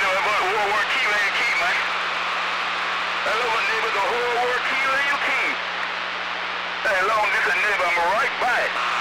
know about the whole world key where you keep, man. Hello, my neighbor, the whole world key where you keep. Hey, long distance neighbor, I'm right by it.